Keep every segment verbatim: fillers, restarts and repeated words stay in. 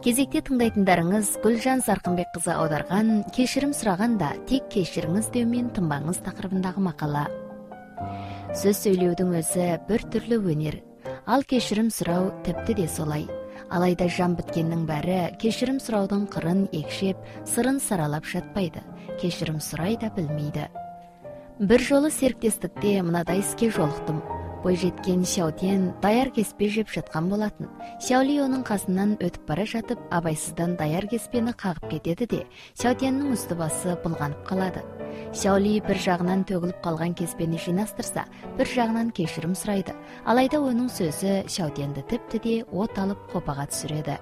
Кезекте тыңдайтындарыңыз Гүлжан Зарқынбек кызы аударған «Кешірім сұрағанда тек кешіріңіз деумен тынбаңыз» тақырыбындағы мақала. Сөз сөйлеудің өзі бір түрлі өнер. Ал кешірім сұрау тіпті де солай. Алайда жан біткеннің бәрі кешірім сұраудың қырын екшеп, сырын саралап жатпайды. Кешірім сұрай да білмейді. Бір жолы серіктестікте мынадай іске жолықтым. Бойжеткен Сяутен даяр кеспе жеп жатқан болатын. Сяули оның қасынан өтіп бара жатып, абайсыздан даяр кеспені қағып кетеді де, Сяутеннің үсті басы былғанып қалады. Сяули бір жағынан төгіліп қалған кеспені жинастырса, бір жағынан кешірім сұрайды. Алайда оның сөзі Сяутенді тіпті де от алып қопаға түсіреді.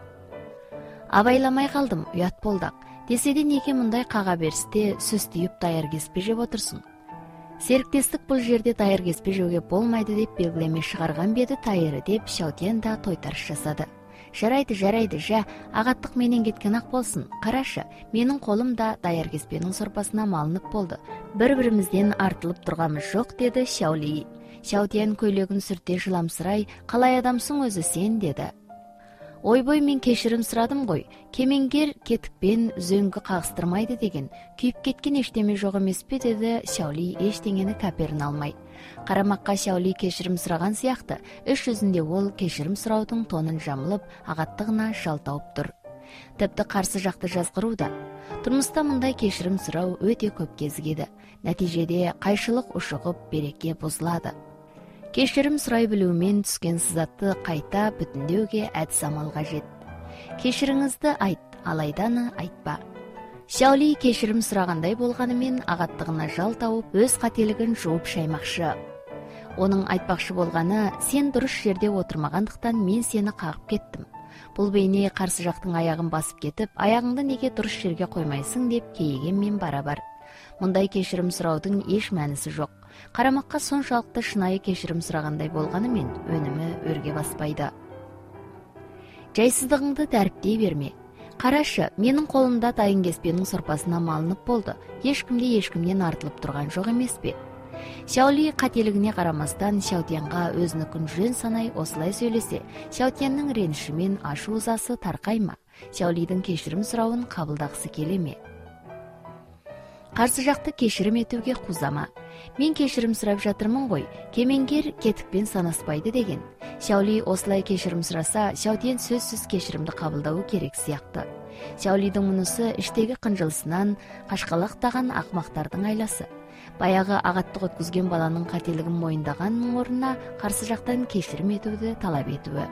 Абайламай қалдым, ұят болдақ. Десе де неге мұндай қаға берісте сөз түйіп даяр кеспе жеп отырсың? Серіктестік бұл жерде даяр кеспе жеуге болмайды деп белгілеме шығарған беді тайыры деп Сяутен да тойтарыс жасады. Жарайды, жарайды, жа, ағаттық менен кеткен ақ болсын. Қарашы, менің қолым да даяр кеспенің сорпасына малынып болды. Бір-бірімізден артылып тұрғамыз жоқ, деді Сяули. Сяутен көйлегін сүрте жыламсырай, қалай адамсың өзі сен, деді. Ойбой, мен кешірім сұрадым ғой. Кемеңгер кетікпен зөңгі қағыстырмайды деген. Күйіп кеткен ештеме жоқ емес пе, деді Сяули ештеңені кәперін алмай. Қарамаққа Сяули кешірім сұраған сияқты, іш жүзінде ол кешірім сұраудың тонын жамылып, ағаттығына жал тауып тұр. Тіпті қарсы жақты жазғыру да. Тұрмыста мұндай кешірім сұрау өте көп кезігеді. Нәтижеде қайшылық ушығып, береке бұзылады. Кешірім сұрай білумен түскен сызатты қайта бүтіндеуге әдіс амал қажет. Кешіріңізді айт, алайданы айтпа. Сяули кешірім сұрағандай болғанымен ағаттығына жал тауып, өз қателігін жуып шаймақшы. Оның айтпақшы болғаны, сен дұрыс жерде отырмағандықтан мен сені қағып кеттім. Бұл бейне қарсы жақтың аяғын басып кетіп, аяғыңды неге дұрыс жерге қоймайсың деп кейігенмен бара-бар. Мұндай кешірім сұраудың еш мәнісі жоқ. Қарамаққа соншалықты шынайы кешірім сұрағандай болғанымен өнімі өрге баспайды. Жайсыздығыңды дәріптей берме. Қарашы, менің қолымда дайын кеспенің сорпасына малынып болды. Ешкімде ешкімнен артылып тұрған жоқ емес пе? Сяули қателігіне қарамастан Сяутенға өзінікін жөн санай осылай сөйлесе, Сяутеннің реніші мен ашу ызасы тарқай ма? Сяулидің кешірім сұрауын қабылдағысы келе ме? Қарсы жақты кешірім етуге қузама. Мен кешірім сұрап жатырмын ғой, кемеңгер кетікпен санаспайды деген. Сяули осылай кешірім сұраса, Сяутен сөзсіз кешірімді қабылдауы керек сияқты. Сяулидің мұнысы іштегі қынжылысынан қашқалақтаған ақмақтардың айласы. Баяғы ағаттық өткізген баланың қателігін мойындағанның орнына қарсы жақтан кешірім етуді талап етуі.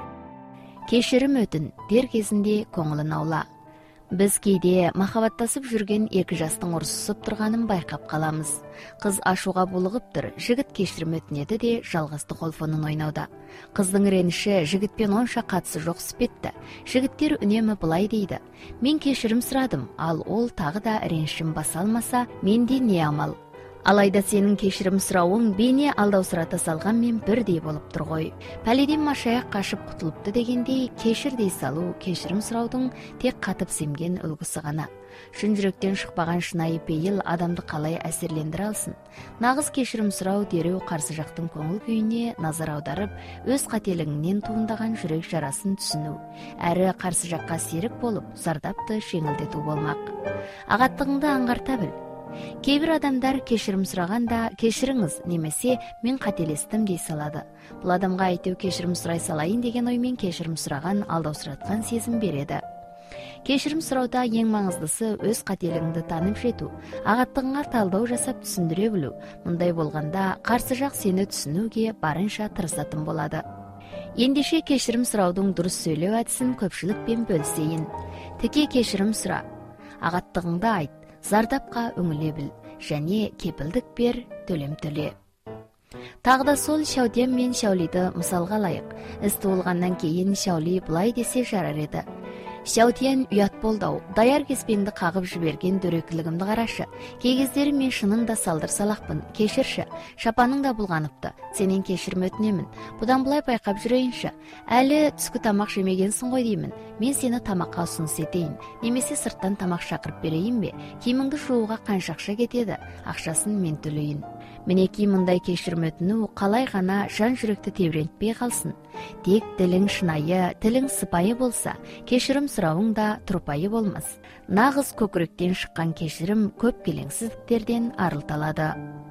Кешірім өтін, дер кезінде көңілін аула. Біз кейде махаббаттасып жүрген екі жастың ұрсысып тұрғанын байқап қаламыз. Қыз ашуға булығып тұр, жігіт кешірім өтінеді де жалғасты қолфонын ойнауда. Қыздың реніші жігітпен онша қатысы жоқ іспетті. Жігіттер үнемі былай дейді: мен кешірім сұрадым, ал ол тағы да ренішін баса алмаса, менде не амал? Алайда сенің кешірім сұрауың бейне алдаусырата салғанмен бірдей болып тұр ғой. Пәледен машаяқ қашып құтылыпты дегендей, кешірдей салу кешірім сұраудың тек қатып семген үлгісі ғана. Шын жүректен шықпаған шынайы пейіл адамды қалай әсерлендіре алсын? Нағыз кешірім сұрау дереу қарсы жақтың көңіл күйіне назар аударып, өз қателігінен туындаған жүрек жарасын түсіну, әрі қарсы жаққа серік болып, зардапты жеңілдету болмақ. Ағаттығыңды аңғарта біл. Кейбір адамдар кешірім сұрағанда кешіріңіз немесе мен қателестім дей салады. Бұл адамға әйтеу кешірім сұрай салайын деген оймен кешірім сұраған алдаусыратқан сезім береді. Кешірім сұрауда ең маңыздысы өз қателігіңді танып жету, ағаттығыңа талдау жасап түсіндіре білу. Мұндай болғанда қарсы жақ сені түсінуге барынша тырысатын болады. Ендеше кешірім сұраудың дұрыс сөйлеу әдісін көпшілікпен бөлісейін. Тіке кешірім сұра, ағаттығыңды айт, зардапқа үңіле біл, және кепілдік бер, төлем төле. Тағы да сол Сяутен мен Сяулиді мысалға алайық. Іс туылғаннан кейін Сяули былай десе жарар еді: Сяутен ұят болдау, даяр кеспенді қағып жіберген дөрекілігімді қарашы. Кей кездері мен шынында салдыр салақпын, кешірші. Шапаның да бұлғаныпты, сенен кешірім өтінемін. Бұдан былай байқап жүрейінші. Әлі түскі тамақ жемегенсің ғой деймін. Мен сені тамаққа ұсыныс етейін, немесе сырттан тамақ шақырып берейін бе? Киіміңді жууға қанша ақша кетеді? Ақшасын мен төлейін. Мінеки мұндай кешірім өтіну қалай ғана жан жүректі тебірентпей қалсын. Тек тилиң шынайы, тилиң сыпайы болса, кешірім сұрауың да тұрпайы болмас. Нағыз көкіректен шыққан кешірім көп келеңсіздіктерден арылталады.